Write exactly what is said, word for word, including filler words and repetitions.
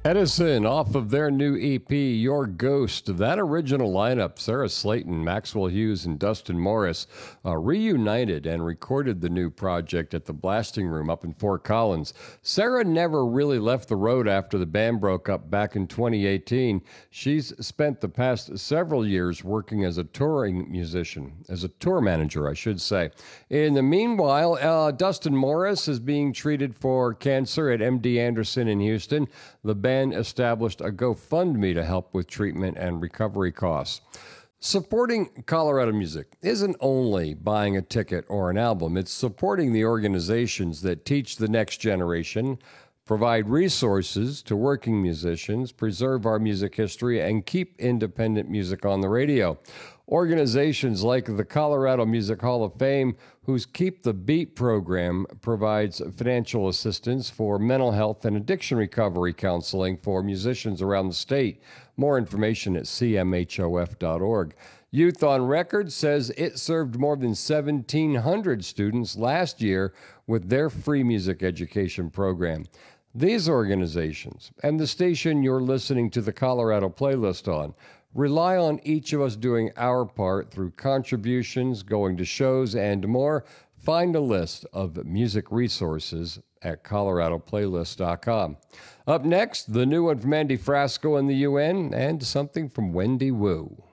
Edison off of their new E P, Your Ghost. That original lineup, Sarah Slayton, Maxwell Hughes, and Dustin Morris, uh, reunited and recorded the new project at the Blasting Room up in Fort Collins. Sarah never really left the road after the band broke up back in twenty eighteen. She's spent the past several years working as a touring musician, as a tour manager, I should say. In the meanwhile, uh, Dustin Morris is being treated for cancer at M D Anderson in Houston. The band established a GoFundMe to help with treatment and recovery costs. Supporting Colorado music isn't only buying a ticket or an album, it's supporting the organizations that teach the next generation, provide resources to working musicians, preserve our music history, and keep independent music on the radio. Organizations like the Colorado Music Hall of Fame, whose Keep the Beat program provides financial assistance for mental health and addiction recovery counseling for musicians around the state. More information at c m h o f dot org. Youth on Record says it served more than seventeen hundred students last year with their free music education program. These organizations and the station you're listening to the Colorado Playlist on rely on each of us doing our part through contributions, going to shows, and more. Find a list of music resources at colorado playlist dot com. Up next, the new one from Andy Frasco and the U N, and something from Wendy Wu.